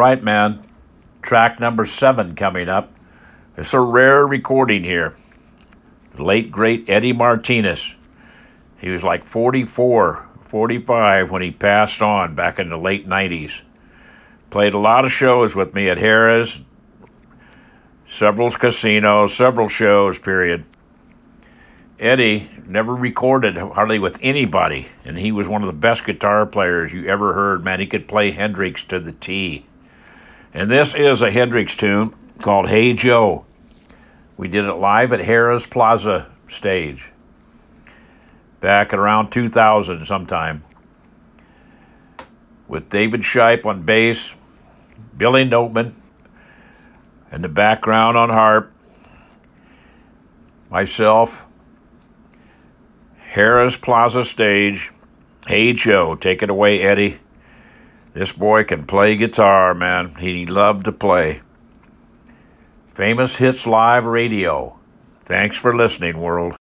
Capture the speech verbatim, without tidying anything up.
right, man. Track number seven coming up. It's a rare recording here. The late, great Eddie Martinez. He was like forty-four, forty-five when he passed on back in the late nineties. Played a lot of shows with me at Harrah's, several casinos, several shows, period. Eddie never recorded hardly with anybody, and he was one of the best guitar players you ever heard. Man, he could play Hendrix to the T. And this is a Hendrix tune called Hey Joe. We did it live at Harrah's Plaza stage back at around two thousand sometime, with David Shipe on bass, Billy Noteman in the background on harp, myself, Harrah's Plaza stage. Hey Joe, take it away, Eddie. This boy can play guitar, man. He loved to play. Famous Hits Live Radio. Thanks for listening, world.